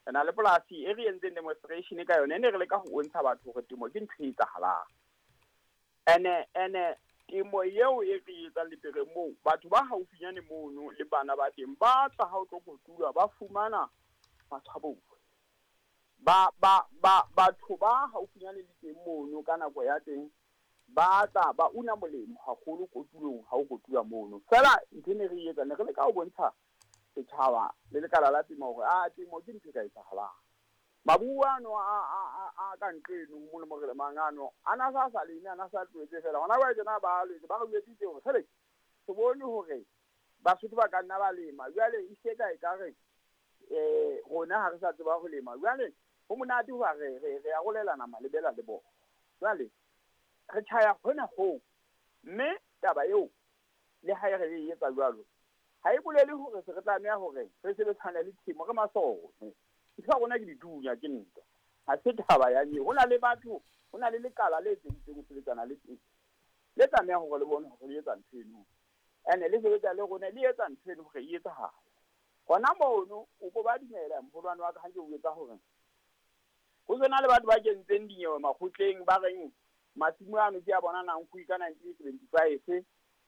na le polasi e re entseng demonstration ka yone ne re le ka go ntsha batho go temo ke ntho e tsagalang ene temo yeo e re etsang lepere moo batho ba haufinyane mono le bana ba teng ba tla ha o tlo kotula ba fumana matshwao batho ba haufinyane le teng mono ka nako ya teng ba tla ba una molemo haholo kotulong ha o kotula mono fela ntse ne re etsa ne re le ka ho bontsha setjhaba le lekala la temo hore temo ke ntho e ka etsahalang mabuano a ka ntleno mo le mogele mangano ana sa lene ana sa tlwetse fela ona ba tsena ba le ba go etsitse hore sele se bone hore ba sotho ba ka nna ba lema jwale e se ka e kare rona ha re sa tseba go lema jwale ho monate ho re a golelana malebela le bona jwale re tshaya hona ho mme taba eo le ha re e etsa jwalo ha e bolele hore se re tlameha hore re sebetsane le temo re masone sa rona ke didunya ke ntwa ha se taba ya nye hona le batho hona le lekala le tsentse go sebetsana le teng le tlameha hore le bone hore le etsa ntho eno ene le sebetsa le rona le etsa ntho eno hore e etsahala gona mono o bo ba dumela mholwane wa ka ha ke o etsa hore go tsena le batho ba kentseng dinyewe makgotleng ba reng masimo ano ke a bona nang go ka 1975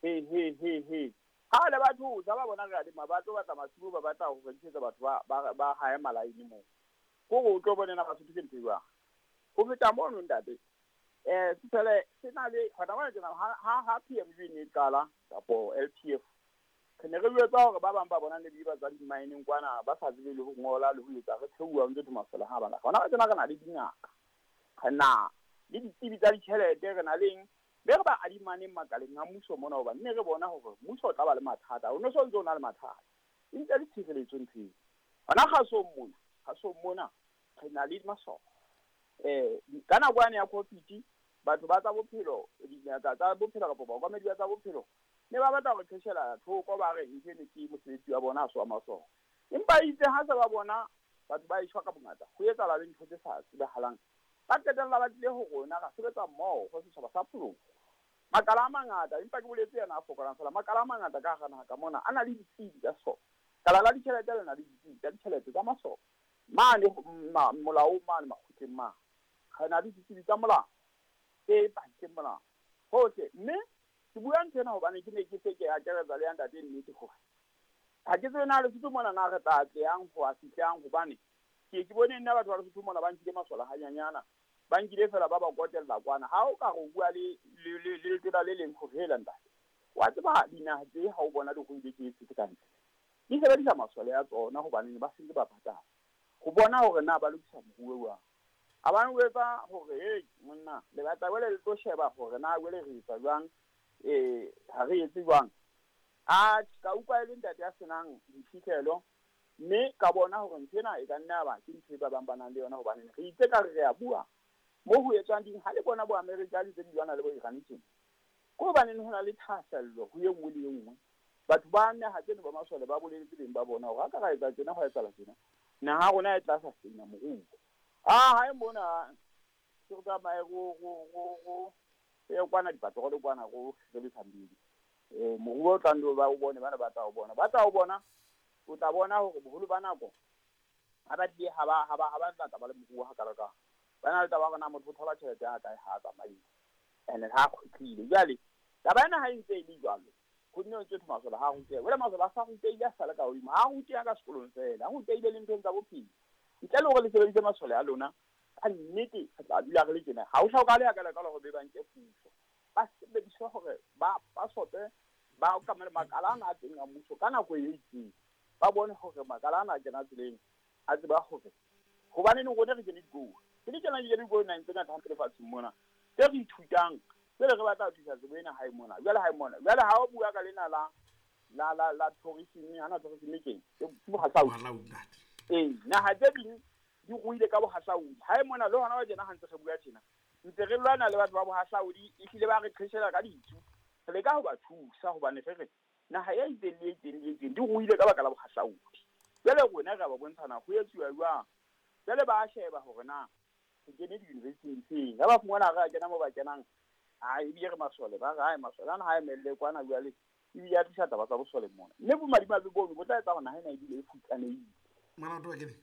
he ha le batho ba bona ga di mabatho ba tla masimo ba batla go rekisetsa batho ba haya malaini mo go tlo bona na batho ke ntse jwa go feta mono ntate sele sena le hona ba tsena ha PMV ne qala kapo LTF ne re bua tsa hore ba bang ba bona le di ba tsa di mining kwana ba sa tsebe le go ngola le ho etsa re theua ntse masole ha bana hona ba tsena kana le dingaka kana le ditsebi tsa ditšhelete re na leng be re ba adimane makaleng a mmuso mona hoba nne re bona hore mmuso o tla ba le mathata o no so ntse o na le mathata e ntse le tshireletso ntse ana ga so mona re na le maso kana bwane ya COVID batho ba tsa bophelo dingaka tsa bophelo ka popa ba media tsa bophelo ne ba batla go tshela thoko ba re ntse ke mosebetsi wa bona a so maso empa itse ha se ba bona batho ba ishwa ka bongata go etsa la ntho tse sa tsebahalang ba qetella ba tle ho rona ga sebetsa mmoho go setjhaba sa pholo makala a mangata empa ke boletse yana a fokolang fela makala a mangata ka gana ka mona ana le ditsebi tsa so kala la ditšhelete le na le ditsebi tsa ditšhelete tsa maso mane molao mane makhutleng ma ga na le ditsebi tsa molao ba ke molao hohle mme ke bua ntena hobane ke ne ke se ke a keretsa le yanda teng nnete hore ha ke tsena le setso mona na re tatle yang ho asitlang hobane ke bone nna batho ba re setso mona ba ntile masola hanyanyana ba nkile fela ba ba kotella kwana ha o ka go bua le tira le leng go hela ntate wa tseba dinaha tse ha o bona le go ile ke se ka ntle di sebedisa masole ya tsona hobane ba sentse ba patala go bona hore na ba lokisa moruo wa a ba o etsa hore monna le batla wele le tlo sheba hore na wele re etsa jwang ha re etse jwang ka utlwa e le ntate ya senang difihlelo mme ka bona hore ntena e ka nna ba ke ntse ba bang bana le yona hobane re itse ka re ya bua mo ho etswang ding ha le bona bo America le tse di bana le bo Iran teng go ba ne hona le thasello ho ye nngwe le nngwe batho ba nne ha tsene ba masole ba boleletse beng ba bona hore ka ga etsa tsena go etsa la tsena na ha rona e tla sa senya moruo ha e mona se ga mae go e kwana dipatrolo kwana go re le thambile moruo o tla ndo ba o bone bana ba tla o bona o tla bona hore boholo ba nako ha ba di ha ba tla ba le moruo ha ka bana le taba gona motho o thola tšhelete ya kae ha tsamai ene ha khutlile jale taba ena ha ntse e le jalo go nne o tshotse masola ha go tse wele masola sa go tseile sala ka hodimo ha go tseya ka sekolong fela go tseile le ntse tsa bophelo ntle le go le sebedise masola ya lona ka nnete se tla dula re le tsena ha o hloka le ya ka le go be ba nke puso ba sebedisa hore ba sote ba ka makala a teng a mmuso ka nako e itseng ba bone hore makala a kena tseleng a tseba hore gobane ne go ne re ke ditgo ke di tsena di go 19 ka thantse le fatseng mona ke re ithutang se re batla go thusa tsebena hae mona jwale ha o bua ka lena la tourism hana tourism ke bo hahlaudi na ha tse ding di ruile ka bo hahlaudi hae mona le hona wa jena hantse re bua tjena ntse re lwana le batho ba bo hahlaudi e hlile ba re qheshela ka ditsu re ka ho ba thusa hobane re na ha ya itelle di ruile ka baka la bo hahlaudi jwale rona ga ba bontshana go etsuwa jwang jwale ba sheba hore na ke kene di-university ga ba fumana ga kena mo ba kenang e bile re masole ba ga masole ana ha emelle kwana jwale e bile ya thusa taba tsa bosole mona mme bo madimabe bono bo tla etsa hona ha ena e bile e futsanehile mana to ke